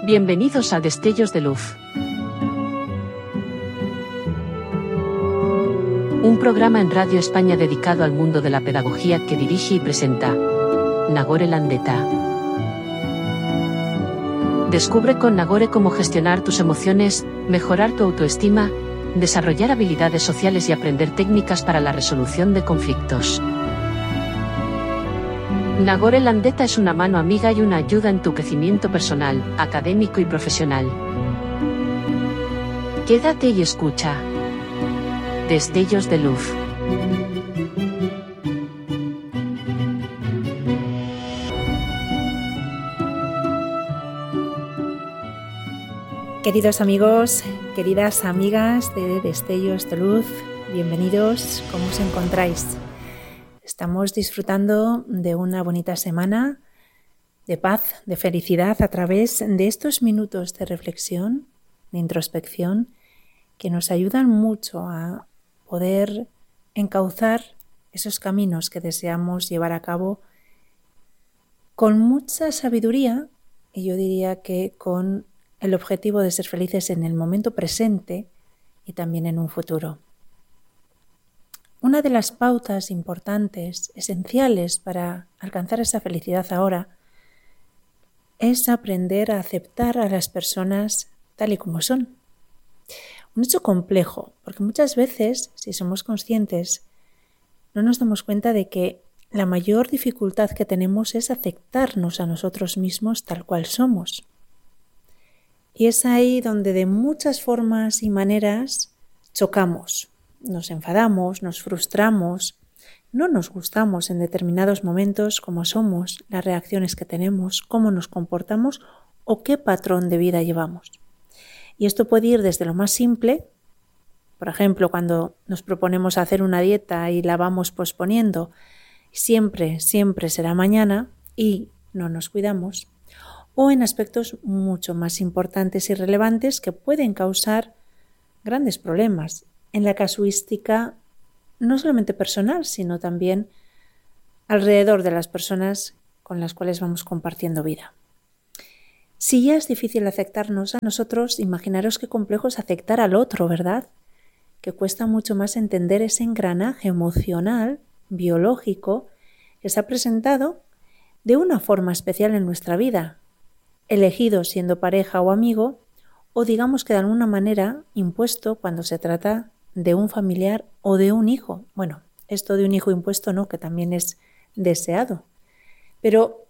Bienvenidos a Destellos de Luz. Un programa en Radio España dedicado al mundo de la pedagogía que dirige y presenta Nagore Landeta. Descubre con Nagore cómo gestionar tus emociones, mejorar tu autoestima, desarrollar habilidades sociales y aprender técnicas para la resolución de conflictos. Nagore Landeta es una mano amiga y una ayuda en tu crecimiento personal, académico y profesional. Quédate y escucha. Destellos de Luz. Queridos amigos, queridas amigas de Destellos de Luz, bienvenidos, ¿cómo os encontráis? Estamos disfrutando de una bonita semana de paz, de felicidad a través de estos minutos de reflexión, de introspección, que nos ayudan mucho a poder encauzar esos caminos que deseamos llevar a cabo con mucha sabiduría y yo diría que con el objetivo de ser felices en el momento presente y también en un futuro. Una de las pautas importantes, esenciales para alcanzar esa felicidad ahora, es aprender a aceptar a las personas tal y como son. Un hecho complejo, porque muchas veces, si somos conscientes, no nos damos cuenta de que la mayor dificultad que tenemos es aceptarnos a nosotros mismos tal cual somos. Y es ahí donde de muchas formas y maneras chocamos. Nos enfadamos, nos frustramos, no nos gustamos en determinados momentos cómo somos, las reacciones que tenemos, cómo nos comportamos o qué patrón de vida llevamos. Y esto puede ir desde lo más simple, por ejemplo, cuando nos proponemos hacer una dieta y la vamos posponiendo, siempre será mañana y no nos cuidamos, o en aspectos mucho más importantes y relevantes que pueden causar grandes problemas en la casuística no solamente personal, sino también alrededor de las personas con las cuales vamos compartiendo vida. Si ya es difícil aceptarnos a nosotros, imaginaros qué complejo es aceptar al otro, ¿verdad? Que cuesta mucho más entender ese engranaje emocional, biológico, que se ha presentado de una forma especial en nuestra vida, elegido siendo pareja o amigo, o digamos que de alguna manera impuesto cuando se trata de un familiar o de un hijo. Bueno, esto de un hijo impuesto no, que también es deseado. Pero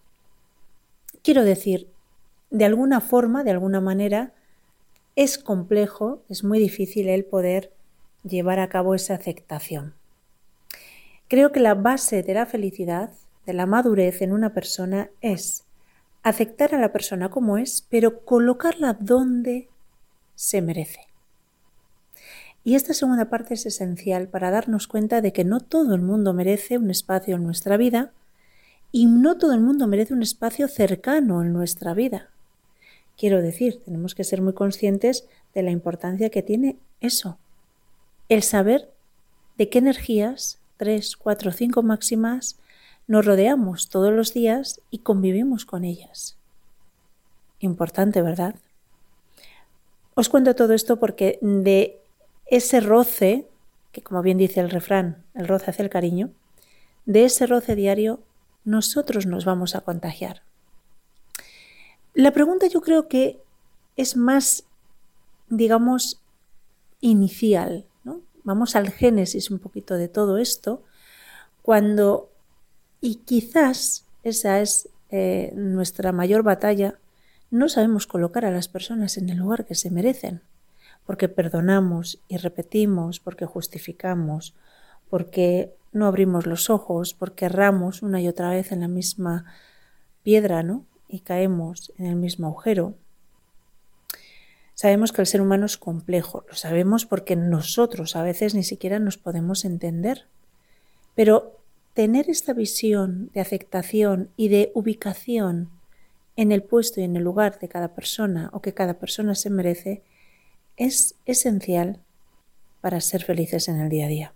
quiero decir, de alguna forma, de alguna manera, es complejo, es muy difícil el poder llevar a cabo esa aceptación. Creo que la base de la felicidad, de la madurez en una persona es aceptar a la persona como es, pero colocarla donde se merece. Y esta segunda parte es esencial para darnos cuenta de que no todo el mundo merece un espacio en nuestra vida y no todo el mundo merece un espacio cercano en nuestra vida. Quiero decir, tenemos que ser muy conscientes de la importancia que tiene eso, el saber de qué energías, 3, 4, 5 máximas, nos rodeamos todos los días y convivimos con ellas. Importante, ¿verdad? Os cuento todo esto porque de ese roce, que como bien dice el refrán, el roce hace el cariño, de ese roce diario nosotros nos vamos a contagiar. La pregunta yo creo que es más, digamos, inicial, ¿no? Vamos al génesis un poquito de todo esto, cuando, y quizás esa es nuestra mayor batalla, no sabemos colocar a las personas en el lugar que se merecen. Porque perdonamos y repetimos, porque justificamos, porque no abrimos los ojos, porque erramos una y otra vez en la misma piedra, ¿no? Y caemos en el mismo agujero. Sabemos que el ser humano es complejo, lo sabemos porque nosotros a veces ni siquiera nos podemos entender. Pero tener esta visión de aceptación y de ubicación en el puesto y en el lugar de cada persona o que cada persona se merece es esencial para ser felices en el día a día.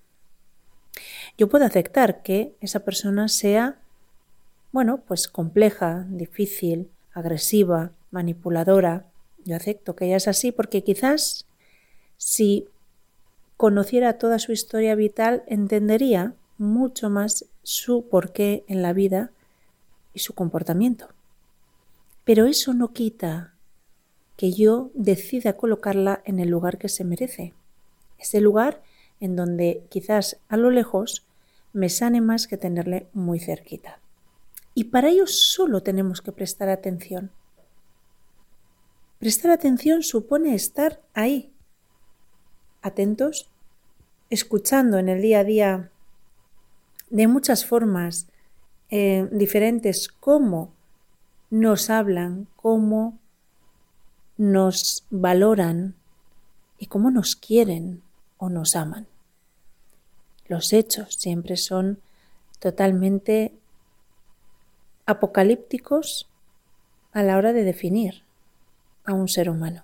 Yo puedo aceptar que esa persona sea, pues compleja, difícil, agresiva, manipuladora. Yo acepto que ella es así porque quizás si conociera toda su historia vital entendería mucho más su porqué en la vida y su comportamiento. Pero eso no quita que yo decida colocarla en el lugar que se merece. Ese lugar en donde quizás a lo lejos me sane más que tenerle muy cerquita. Y para ello solo tenemos que prestar atención. Prestar atención supone estar ahí, atentos, escuchando en el día a día de muchas formas diferentes cómo nos hablan, cómo nos valoran y cómo nos quieren o nos aman. Los hechos siempre son totalmente apocalípticos a la hora de definir a un ser humano.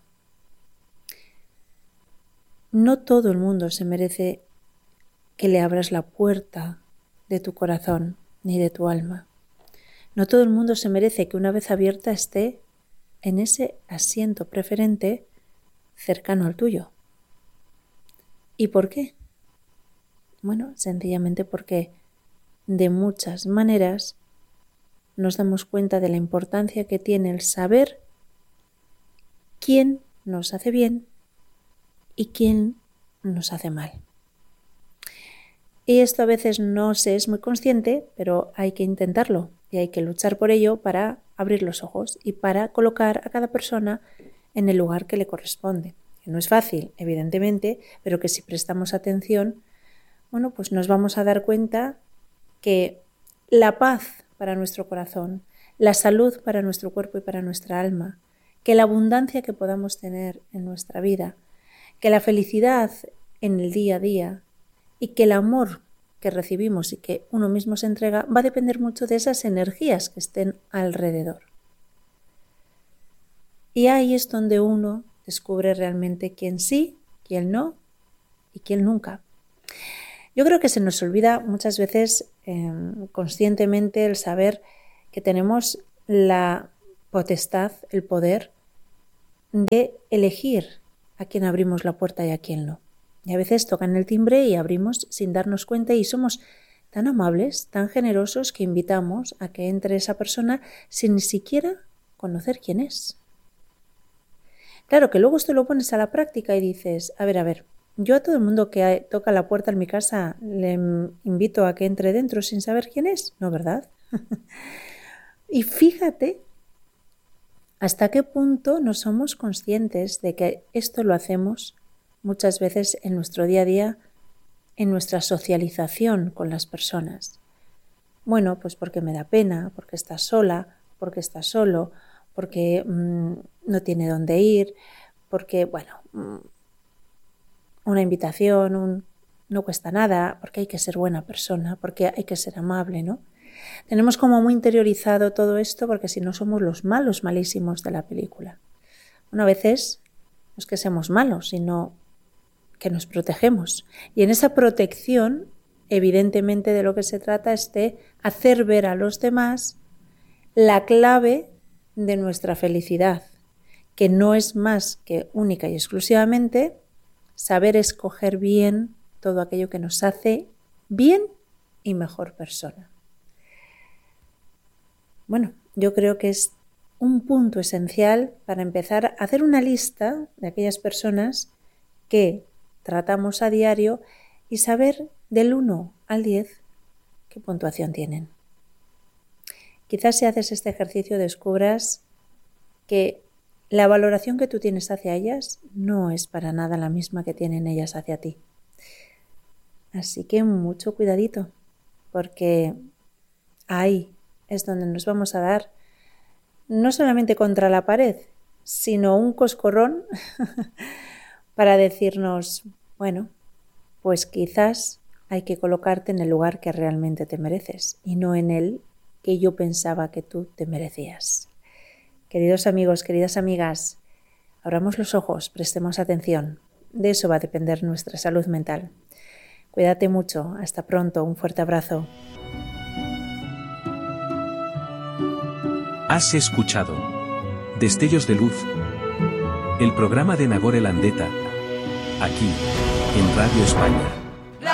No todo el mundo se merece que le abras la puerta de tu corazón ni de tu alma. No todo el mundo se merece que una vez abierta esté en ese asiento preferente cercano al tuyo. ¿Y por qué? Bueno, sencillamente porque de muchas maneras nos damos cuenta de la importancia que tiene el saber quién nos hace bien y quién nos hace mal. Y esto a veces no se es muy consciente, pero hay que intentarlo y hay que luchar por ello para abrir los ojos y para colocar a cada persona en el lugar que le corresponde. Que no es fácil, evidentemente, pero que si prestamos atención, bueno, pues nos vamos a dar cuenta que la paz para nuestro corazón, la salud para nuestro cuerpo y para nuestra alma, que la abundancia que podamos tener en nuestra vida, que la felicidad en el día a día y que el amor que recibimos y que uno mismo se entrega va a depender mucho de esas energías que estén alrededor. Y ahí es donde uno descubre realmente quién sí, quién no y quién nunca. Yo creo que se nos olvida muchas veces conscientemente el saber que tenemos la potestad, el poder de elegir a quién abrimos la puerta y a quién no. Y a veces tocan el timbre y abrimos sin darnos cuenta y somos tan amables, tan generosos que invitamos a que entre esa persona sin ni siquiera conocer quién es. Claro que luego esto lo pones a la práctica y dices, a ver, yo a todo el mundo que toca la puerta en mi casa le invito a que entre dentro sin saber quién es, ¿no, verdad? Y fíjate hasta qué punto no somos conscientes de que esto lo hacemos muchas veces en nuestro día a día, en nuestra socialización con las personas. Bueno, pues porque me da pena, porque está sola, porque está solo, porque no tiene dónde ir, porque, bueno, una invitación no cuesta nada, porque hay que ser buena persona, porque hay que ser amable, ¿no? Tenemos como muy interiorizado todo esto porque si no somos los malos malísimos de la película. Bueno, a veces no es que seamos malos, sino que nos protegemos. Y en esa protección, evidentemente de lo que se trata es de hacer ver a los demás la clave de nuestra felicidad, que no es más que única y exclusivamente saber escoger bien todo aquello que nos hace bien y mejor persona. Bueno, yo creo que es un punto esencial para empezar a hacer una lista de aquellas personas que tratamos a diario y saber del 1 al 10 qué puntuación tienen. Quizás si haces este ejercicio descubras que la valoración que tú tienes hacia ellas no es para nada la misma que tienen ellas hacia ti. Así que mucho cuidadito, porque ahí es donde nos vamos a dar no solamente contra la pared, sino un coscorrón para decirnos, bueno, pues quizás hay que colocarte en el lugar que realmente te mereces y no en el que yo pensaba que tú te merecías. Queridos amigos, queridas amigas, abramos los ojos, prestemos atención. De eso va a depender nuestra salud mental. Cuídate mucho. Hasta pronto. Un fuerte abrazo. Has escuchado Destellos de luz. El programa de Nagore Landeta. Aquí, en Radio España.